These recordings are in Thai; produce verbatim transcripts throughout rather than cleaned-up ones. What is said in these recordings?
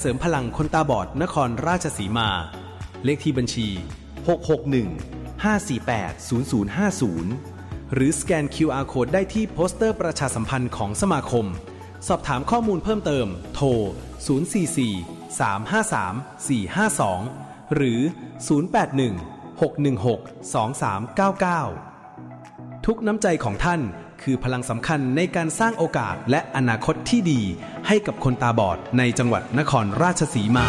ริมพลังคนตาบอดนครราชสีมาเลขที่บัญชีหก หก หนึ่ง ห้า สี่ แปด ศูนย์ ศูนย์ ห้า ศูนย์หรือสแกน คิว อาร์ Code ได้ที่โปสเตอร์ประชาสัมพันธ์ของสมาคมสอบถามข้อมูลเพิ่มเติมโทรศูนย์ สี่ สี่ สาม ห้า สาม สี่ ห้า สองหรือศูนย์ แปด หนึ่ง หก หนึ่ง หก สอง สาม เก้า เก้าทุกน้ำใจของท่านคือพลังสำคัญในการสร้างโอกาสและอนาคตที่ดีให้กับคนตาบอดในจังหวัดนครราชสีมา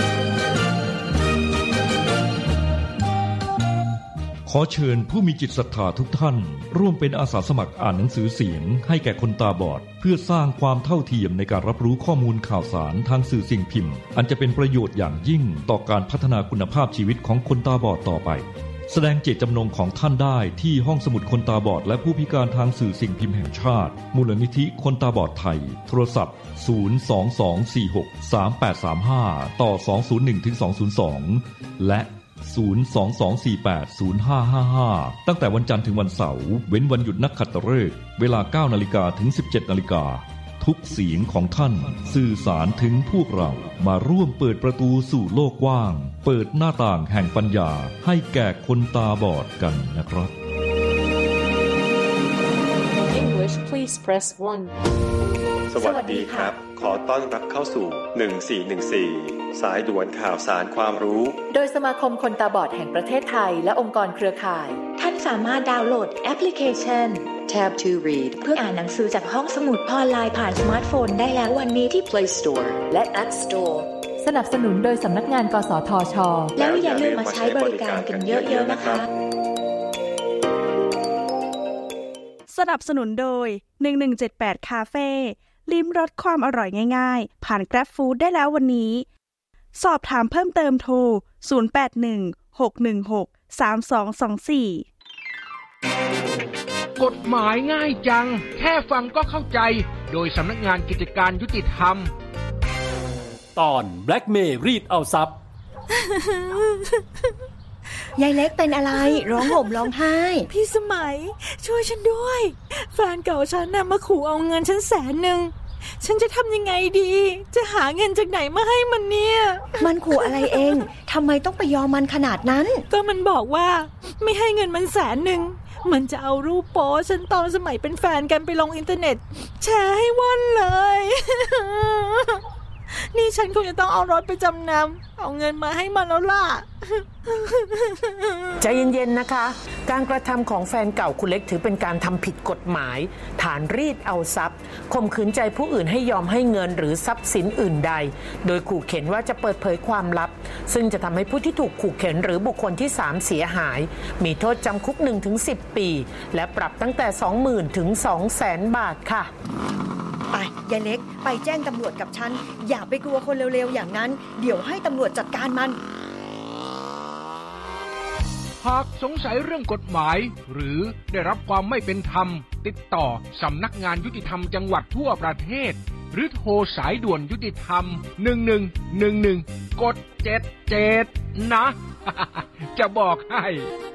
ขอเชิญผู้มีจิตศรัทธาทุกท่านร่วมเป็นอาสาสมัครอ่านหนังสือเสียงให้แก่คนตาบอดเพื่อสร้างความเท่าเทียมในการรับรู้ข้อมูลข่าวสารทางสื่อสิ่งพิมพ์อันจะเป็นประโยชน์อย่างยิ่งต่อการพัฒนาคุณภาพชีวิตของคนตาบอดต่อไปแสดงเจตจำนงของท่านได้ที่ห้องสมุดคนตาบอดและผู้พิการทางสื่อสิ่งพิมพ์แห่งชาติมูลนิธิคนตาบอดไทยโทรศัพท์ศูนย์ สอง สอง สี่ หก สาม แปด สาม ห้าต่อสอง ศูนย์ หนึ่ง ถึง สอง ศูนย์ สองและศูนย์ สอง สอง สี่ แปด ศูนย์ ห้า ห้า ห้าตั้งแต่วันจันทร์ถึงวันเสาร์เว้นวันหยุดนักขัตฤกษ์เวลา เก้า นาฬิกาถึง สิบเจ็ด นาฬิกาทุกเสียงของท่านสื่อสารถึงพวกเรามาร่วมเปิดประตูสู่โลกกว้างเปิดหน้าต่างแห่งปัญญาให้แก่คนตาบอดกันนะครับ English please press one สวัสดีครับขอต้อนรับเข้าสู่หนึ่งสี่หนึ่งสี่สายด่วนข่าวสารความรู้โดยสมาคมคนตาบอดแห่งประเทศไทยและองค์กรเครือข่ายท่านสามารถดาวน์โหลดแอปพลิเคชัน Tab to Read เพื่ออ่านหนังสือจากห้องสมุดออนไลน์ผ่านสมาร์ทโฟนได้แล้ววันนี้ที่ Play Store และ App Store สนับสนุนโดยสำนักงานกสทช. แล้วอย่าลืมมาใช้บริการกันเยอะๆนะคะสนับสนุนโดยหนึ่งหนึ่งเจ็ดแปดคาเฟ่ลิ้มรสความอร่อยง่ายๆผ่าน Grab Food ได้แล้ววันนี้สอบถามเพิ่มเติมโทรศูนย์ แปด หนึ่ง หก หนึ่ง หก สาม สอง สอง สี่กฎหมายง่ายจังแค่ฟังก็เข้าใจโดยสำนักงานกิจการยุติธรรมตอน Blackmail รีดเอาทรัพย์ยายเล็กเป็นอะไรร้องห่มร้องไห้พี่สมัยช่วยฉันด้วยแฟนเก่าฉันน่ะมาขู่เอาเงินฉันแสนนึงฉันจะทำยังไงดีจะหาเงินจากไหนมาให้มันเนี่ยมันขู่อะไรเองทำไมต้องไปยอมมันขนาดนั้นก็มันบอกว่าไม่ให้เงินมันแสนนึงมันจะเอารูปโป๊ฉันตอนสมัยเป็นแฟนกันไปลงอินเทอร์เน็ตแชร์ให้ว่อนเลยนี่ฉันคงจะต้องเอารถไปจำนำเอาเงินมาให้มันแล้วล่ะใจเย็นๆนะคะการกระทำของแฟนเก่าคุณเล็กถือเป็นการทำผิดกฎหมายฐานรีดเอาทรัพย์ข่มขืนใจผู้อื่นให้ยอมให้เงินหรือทรัพย์สินอื่นใดโดยขู่เข็นว่าจะเปิดเผยความลับซึ่งจะทำให้ผู้ที่ถูกขู่เข็นหรือบุคคลที่สามเสียหายมีโทษจำคุก หนึ่งถึงสิบ ปีและปรับตั้งแต่ สองหมื่น ถึง สองแสน บาทค่ะไปยายเล็กไปแจ้งตำรวจกับฉันอย่าไปกลัวคนเร็วๆอย่างนั้นเดี๋ยวให้ตำรวจจัดการมันหากสงสัยเรื่องกฎหมายหรือได้รับความไม่เป็นธรรมติดต่อสำนักงานยุติธรรมจังหวัดทั่วประเทศหรือโทรสายด่วนยุติธรรมหนึ่งหนึ่งหนึ่งหนึ่งกดเจ็ดเจ็ดนะ จะบอกให้